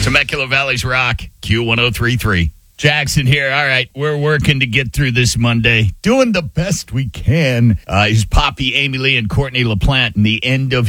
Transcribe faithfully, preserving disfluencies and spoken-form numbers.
Temecula Valley's Rock, Q one oh three point three. Jackson here. All right, we're working to get through this Monday, doing the best we can. Uh, is Poppy, Amy Lee, and Courtney LaPlante in the end of